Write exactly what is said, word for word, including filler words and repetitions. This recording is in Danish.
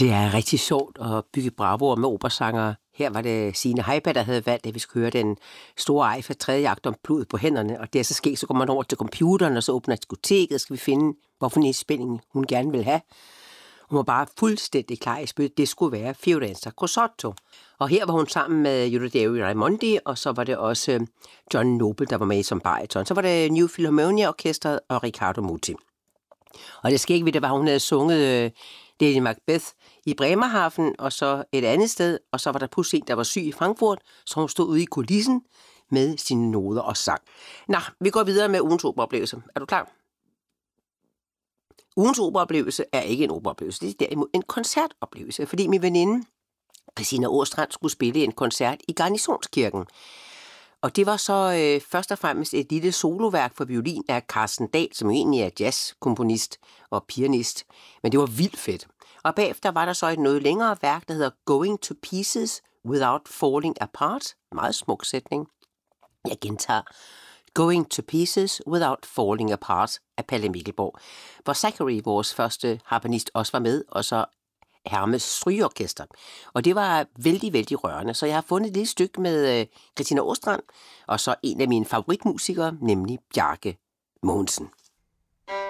Det er rigtig sjovt at bygge bravoer med operasanger. Her var det Signe Heiberg, der havde valgt, at vi skulle høre den store Eiffel tredje akt om blod på hænderne. Og det er så sket, så går man over til computeren, og så åbner diskoteket, og skal vi finde, hvorfor en indspilning hun gerne vil have. Hun var bare fuldstændig klar i spil. Det skulle være Fiorenza Crusotto. Og her var hun sammen med Eurydice Raimondi, og så var det også John Noble, der var med som bariton. Så var det New Philharmonia Orkestret og Riccardo Muti. Og det skete ved, det var, hun havde sunget Lady Macbeth i Bremerhaven, og så et andet sted, og så var der pludselig en, der var syg i Frankfurt, så hun stod ude i kulissen med sine noder og sang. Nå, vi går videre med ugens operaoplevelse. Er du klar? Ugens operaoplevelse er ikke en operaoplevelse, det er derimod en koncertoplevelse, fordi min veninde Christina Åstrand skulle spille en koncert i Garnisonskirken. Og det var så øh, først og fremmest et lille soloværk for violin af Carsten Dahl, som egentlig er jazzkomponist og pianist. Men det var vildt fedt. Og bagefter var der så et noget længere værk, der hedder Going to Pieces Without Falling Apart. Meget smuk sætning. Jeg gentager. Going to Pieces Without Falling Apart af Palle Mikkelborg. Hvor Zachary, vores første harpenist, også var med, og så Hermes Strygeorkester. Og det var vældig, vældig rørende. Så jeg har fundet et lille stykke med Christina Åstrand, og så en af mine favoritmusikere, nemlig Bjarke Mogensen.